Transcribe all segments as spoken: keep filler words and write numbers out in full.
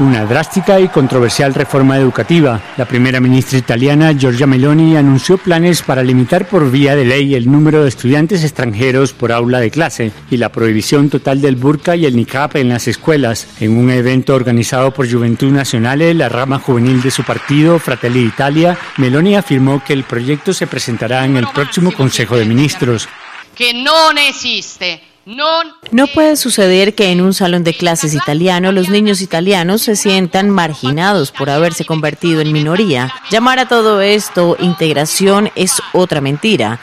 una drástica y controversial reforma educativa. La primera ministra italiana, Giorgia Meloni, anunció planes para limitar por vía de ley el número de estudiantes extranjeros por aula de clase y la prohibición total del burka y el niqab en las escuelas. En un evento organizado por Juventud Nazionale, la rama juvenil de su partido, Fratelli d'Italia, Meloni afirmó que el proyecto se presentará en el próximo Consejo de Ministros. Que no existe. No puede suceder que en un salón de clases italiano los niños italianos se sientan marginados por haberse convertido en minoría. Llamar a todo esto integración es otra mentira.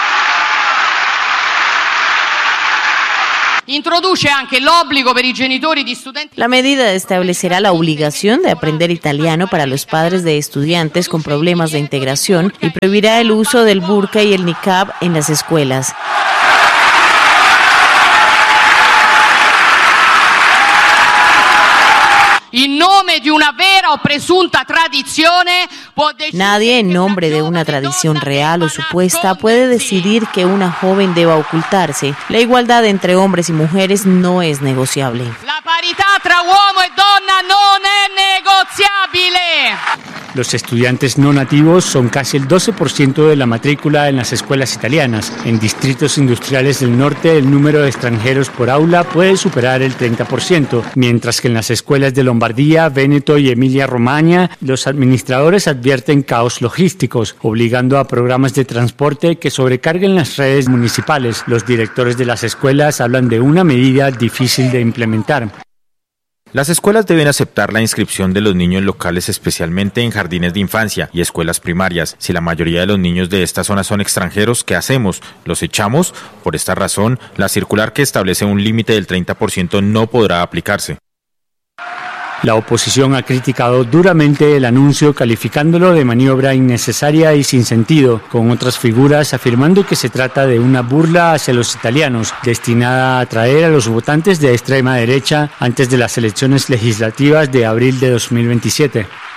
La medida establecerá la obligación de aprender italiano para los padres de estudiantes con problemas de integración y prohibirá el uso del burka y el niqab en las escuelas. Nadie en nombre de una tradición real o supuesta puede decidir que una joven deba ocultarse. La igualdad entre hombres y mujeres no es negociable. La paridad entre uomo y donna no es negociable. Los estudiantes no nativos son casi el doce por ciento de la matrícula en las escuelas italianas. En distritos industriales del norte, el número de extranjeros por aula puede superar el treinta por ciento, mientras que en las escuelas de Lombardía, Véneto y Emilia-Romagna, los administradores advierten caos logísticos, obligando a programas de transporte que sobrecarguen las redes municipales. Los directores de las escuelas hablan de una medida difícil de implementar. Las escuelas deben aceptar la inscripción de los niños locales, especialmente en jardines de infancia y escuelas primarias. Si la mayoría de los niños de esta zona son extranjeros, ¿qué hacemos? ¿Los echamos? Por esta razón, la circular que establece un límite del treinta por ciento no podrá aplicarse. La oposición ha criticado duramente el anuncio, calificándolo de maniobra innecesaria y sin sentido, con otras figuras afirmando que se trata de una burla hacia los italianos, destinada a atraer a los votantes de extrema derecha antes de las elecciones legislativas de abril de dos mil veintisiete.